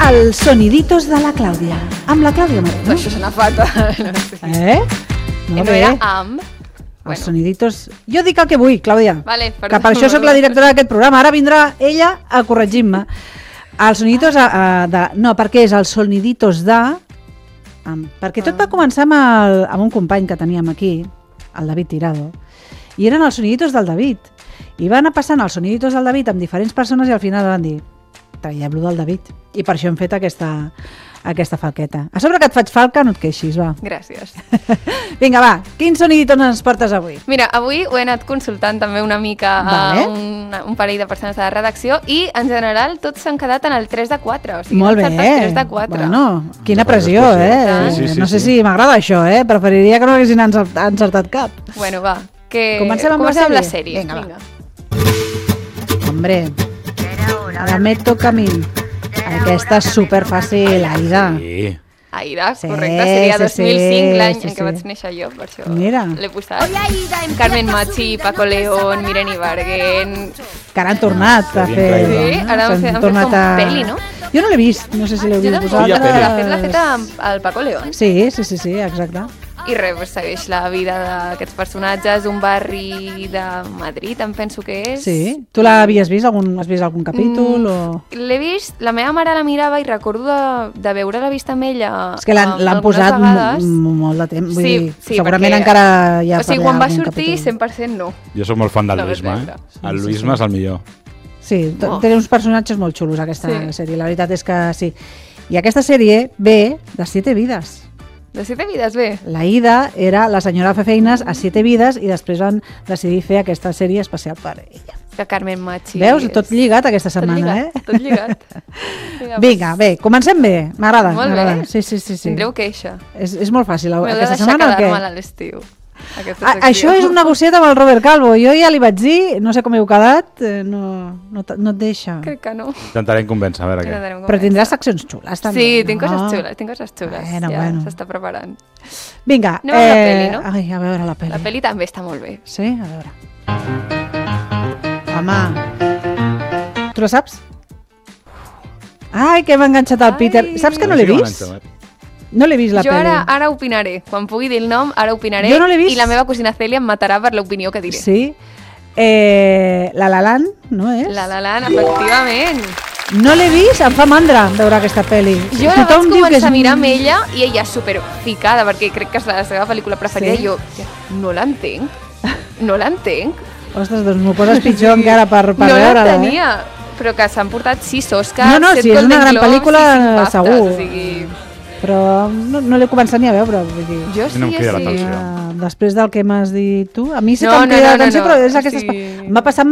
Els soniditos de la Clàudia. Amb la Clàudia Martín. Això sona fatal. No No era amb... Els soniditos... Jo dic el que vull, Clàudia. Vale, que per això sóc la directora d'aquest programa. Ara vindrà ella a corregir-me. Els soniditos de... No, perquè és els soniditos de... Perquè tot va començar amb un company que teníem aquí, el David Tirado, i eren els soniditos del David. I van anar passant els soniditos del David amb diferents persones i al final van dir traiem-lo del David. I per això hem fet aquesta falqueta. A sobre que et faig falca, no et queixis, va. Gràcies. Vinga, va, quins soniditos ens portes avui? Mira, avui ho he anat consultant també una mica a un parell de persones de la redacció i, en general, tots s'han quedat en el 3 de 4. O sigui, molt bé. 3 de 4. Bueno, quina pressió, Sí, no sé si m'agrada això, Preferiria que no haguessin encertat cap. Bueno, va, que comencem amb la sèrie? Vinga. Hombre, ara me toca a mi. Aquesta és superfàcil, Aida. Sí. Aida, correcte, seria 2005, l'any en què sí. vaig néixer jo, per això l'he posat. Carmen Machi, Paco León, Miren Ibargüen... Que ara han tornat a fer... Sí, ara han fet com peli, no? Jo no l'he vist, no sé si l'heu vist vosaltres. vosaltres. L'ha fet el Paco León. Sí, exacte. I res, segueix la vida d'aquests personatges, un barri de Madrid, em penso que és. Sí. Tu l'havies vist? Has vist algun capítol? L'he vist, la meva mare la mirava i recordo de veure-la vista amb ella. És que l'han posat molt de temps, vull dir, segurament encara hi ha... O sigui, quan va sortir, 100% no. Jo soc molt fan del Luisma, El Luisma és el millor. Sí, té uns personatges molt xulos, aquesta sèrie, la veritat és que sí. I aquesta sèrie ve de 7 vides. De 7 vides, bé. La Ida era la senyora a fer feines a 7 vides i després van decidir fer aquesta sèrie especial per ella. Que Carmen Machi... Veus? Tot lligat aquesta setmana, Tot lligat. Vinga, bé, comencem bé. M'agrada. Molt bé. Sí. Tindreu queixa. És molt fàcil aquesta M'heu setmana de deixar quedar-me a l'estiu. Això és un negociat amb el Robert Calvo. Jo ja li vaig dir, no sé com heu quedat, no et deixa. Crec que no. Intentarem convèncer, a veure què. Però tindràs seccions xules, també. Sí, tinc coses xules. Bueno. S'està preparant. Vinga. Anem a la peli, no? Ai, a veure la peli. La peli també està molt bé. Sí? A veure. Home. Tu la saps? Ai, que m'ha enganxat el Peter. Saps que no l'he vist? No l'he vist, la peli. Jo ara opinaré. Quan pugui dir el nom, ara opinaré. Jo no l'he vist. I la meva cosina Cèlia em matarà per l'opinió que diré. Sí? La La Land, no és? La La Land, efectivament. No l'he vist, em fa mandra veure aquesta pel·li. Jo la vaig començar a mirar amb ella i ella superficada, perquè crec que és la seva pel·lícula preferida, i jo no l'entenc. Ostres, doncs m'ho poses pitjor encara per veure-la. No l'entenia, però que s'han portat 6 Oscars, 7 Golden Globes, sí, és una gran pel·lícula, segur. O sigui... Però no l'he començat ni a veure, vull dir. Jo sí, després del que m'has dit tu, a mi sí que em crida l'atenció, però és aquesta... M'ha passat